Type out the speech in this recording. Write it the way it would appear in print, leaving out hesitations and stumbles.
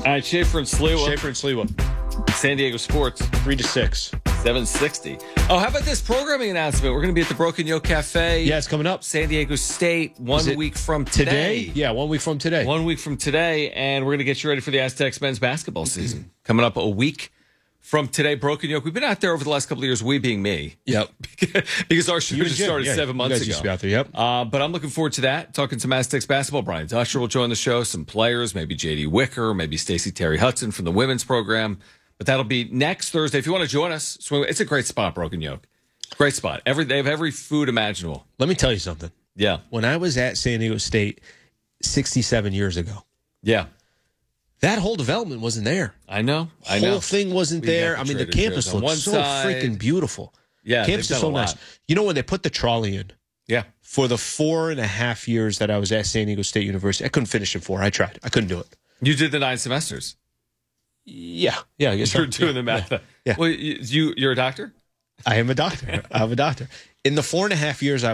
All right, Schaefer and Sliwa. Schaefer and Sliwa. San Diego Sports. 3-6. 760. Oh, how about this programming announcement? We're going to be at the Broken Yoke Cafe. Yeah, it's coming up. San Diego State, 1 week from today. Yeah, 1 week from today. 1 week from today, and we're going to get you ready for the Aztecs men's basketball season. Coming up a week from today, Broken Yoke. We've been out there over the last couple of years, we being me. Yep. Because our show just started 7 months ago. Used to be out there, yep. But I'm looking forward to that. Talking some Aztecs basketball. Brian Dusher will join the show. Some players, maybe J.D. Wicker, maybe Stacey Terry Hudson from the women's program. But that'll be next Thursday. If you want to join us, it's a great spot, Broken Yoke. Great spot. They have every food imaginable. Let me tell you something. Yeah. When I was at San Diego State 67 years ago, yeah, that whole development wasn't there. I know. Whole thing wasn't there. I mean, the campus looked so freaking beautiful. Yeah, campus is so nice. You know, when they put the trolley in, yeah, for the 4.5 years that I was at San Diego State University, I couldn't finish in 4. I tried. I couldn't do it. You did the 9 semesters. Yeah. I guess you're doing the math. Yeah. Well, you're a doctor? I am a doctor. I'm a doctor. In the 4.5 years I